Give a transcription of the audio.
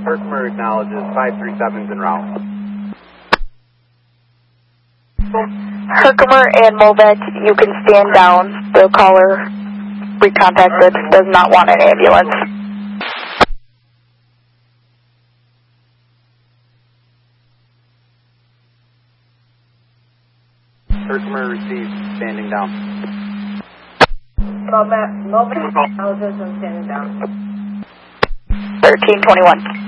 Herkimer acknowledges 537's en route. Herkimer and Molbeck, you can stand down. The caller recontacted, does not want an ambulance. Herkimer receives, standing down. Molbeck acknowledges and standing down. 1321.